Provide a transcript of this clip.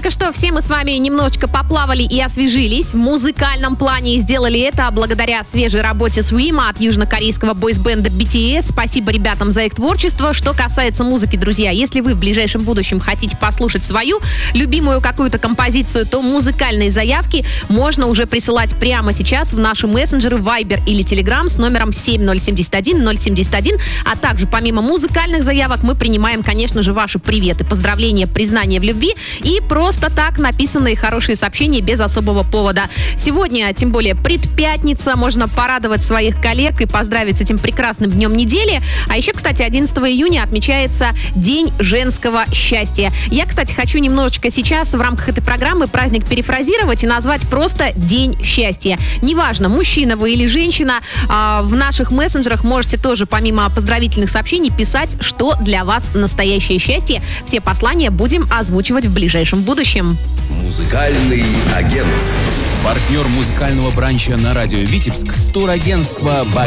только что все мы с вами немножечко поплавали и освежились в музыкальном плане, и сделали это благодаря свежей работе Swim от южнокорейского бойсбенда BTS. Спасибо ребятам за их творчество. Что касается музыки, друзья, если вы в ближайшем будущем хотите послушать свою любимую какую-то композицию, то музыкальные заявки можно уже присылать прямо сейчас в наши мессенджеры Viber или Telegram с номером 7071071, а также помимо музыкальных заявок мы принимаем, конечно же, ваши приветы, поздравления, признания в любви и просто так написанные хорошие сообщения без особого повода. Сегодня, тем более, предпятница, можно порадовать своих коллег и поздравить с этим прекрасным днем недели. А еще, кстати, 11 июня отмечается День женского счастья. Я, кстати, хочу немножечко сейчас в рамках этой программы праздник перефразировать и назвать просто День счастья. Неважно, мужчина вы или женщина, в наших мессенджерах можете тоже помимо поздравительных сообщений писать, что для вас настоящее счастье. Все послания будем озвучивать в ближайшем будущем. Музыкальный агент. Партнер музыкального бранча на радио Витебск — турагентство